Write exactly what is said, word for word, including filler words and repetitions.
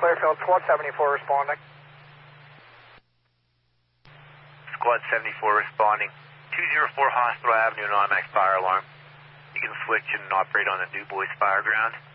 Clearfield, Squad seventy-four responding. Squad seventy-four responding. two zero four Hospital Avenue, an automatic fire alarm. You can switch and operate on the Du Bois fire ground.